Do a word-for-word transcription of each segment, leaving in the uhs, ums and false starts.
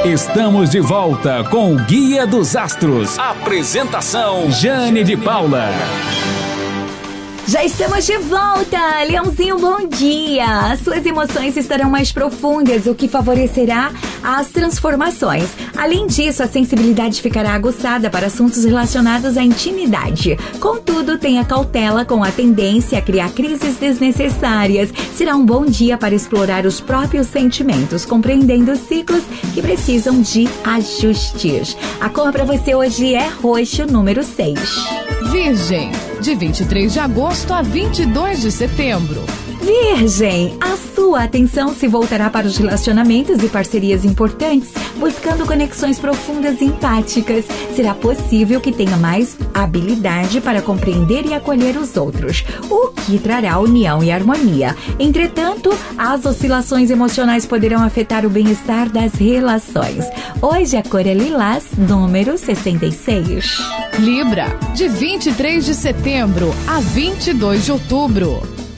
Estamos de volta com o Guia dos Astros. Apresentação Jane de Paula. Já estamos de volta! Leãozinho, bom dia! Suas emoções estarão mais profundas, o que favorecerá as transformações. Além disso, a sensibilidade ficará aguçada para assuntos relacionados à intimidade. Contudo, tenha cautela com a tendência a criar crises desnecessárias. Será um bom dia para explorar os próprios sentimentos, compreendendo ciclos que precisam de ajustes. A cor para você hoje é roxo, número seis. Virgem, de vinte e três de agosto a vinte e dois de setembro. Virgem, a sua atenção se voltará para os relacionamentos e parcerias importantes, buscando conexões profundas e empáticas. Será possível que tenha mais habilidade para compreender e acolher os outros, o que trará união e harmonia. Entretanto, as oscilações emocionais poderão afetar o bem-estar das relações. Hoje a cor é lilás, número sessenta e seis. Libra, de vinte e três de setembro a vinte e dois de outubro.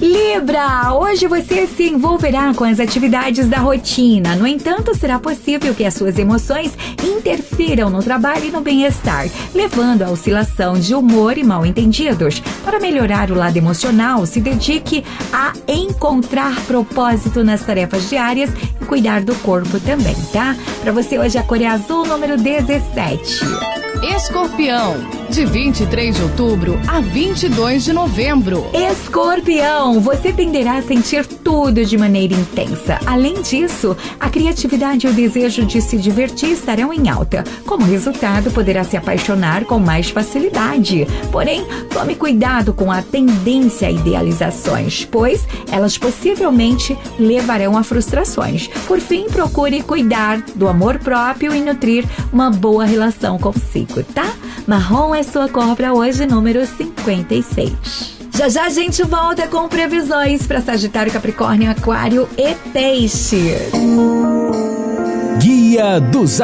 Libra, hoje você se envolverá com as atividades da rotina. No entanto, será possível que as suas emoções interfiram no trabalho e no bem-estar, levando à oscilação de humor e mal-entendidos. Para melhorar o lado emocional, se dedique a encontrar propósito nas tarefas diárias e cuidar do corpo também, tá? Para você hoje a cor é azul, número dezessete. Escorpião, de vinte e três de outubro a vinte e dois de novembro. Escorpião, você tenderá a sentir tudo de maneira intensa. Além disso, a criatividade e o desejo de se divertir estarão em alta. Como resultado, poderá se apaixonar com mais facilidade. Porém, tome cuidado com a tendência a idealizações, pois elas possivelmente levarão a frustrações. Por fim, procure cuidar do amor próprio e nutrir uma boa relação consigo, tá? Marrom é sua cor para hoje, número cinquenta e seis. Já já a gente volta com previsões para Sagitário, Capricórnio, Aquário e Peixes. Guia dos